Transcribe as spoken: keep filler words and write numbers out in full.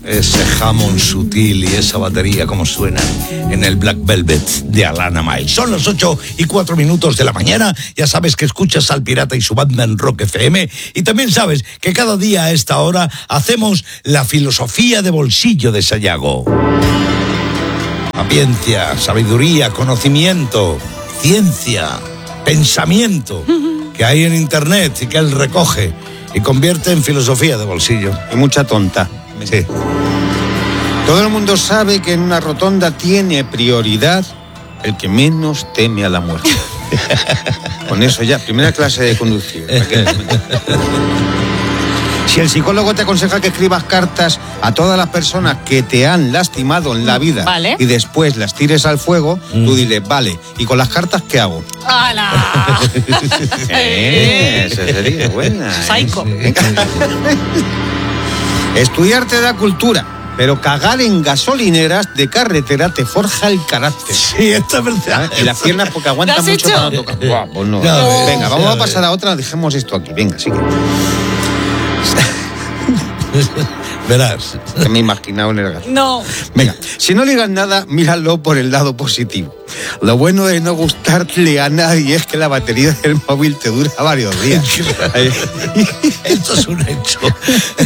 ese jamón sutil y esa batería como suenan en el Black Velvet de Alana Miles. Son las ocho y cuatro minutos de la mañana. Ya sabes que escuchas al Pirata y su banda en Rock F M. Y también sabes que cada día a esta hora hacemos la filosofía de bolsillo de Sayago. Sapiencia, sabiduría, conocimiento, ciencia, pensamiento que hay en internet y que él recoge y convierte en filosofía de bolsillo. Y mucha tonta. Sí. Todo el mundo sabe que en una rotonda tiene prioridad el que menos teme a la muerte. Con eso ya, primera clase de conducción. Si el psicólogo te aconseja que escribas cartas a todas las personas que te han lastimado en la vida, vale, y después las tires al fuego, mm. tú dile, vale, ¿y con las cartas qué hago? ¡Hala! eh, esa sería buena. Psycho. ¿eh? Estudiar te da cultura, pero cagar en gasolineras de carretera te forja el carácter. Sí, esto es verdad. Y las piernas porque aguantan mucho para no tocar. Buah, pues no. no. Venga, vamos a pasar a otra, dejemos esto aquí. Venga, sigue. Verás. Que me he imaginado en el gas. No. Venga, si no ligas nada, míralo por el lado positivo. Lo bueno de no gustarle a nadie es que la batería del móvil te dura varios días. Esto es un hecho.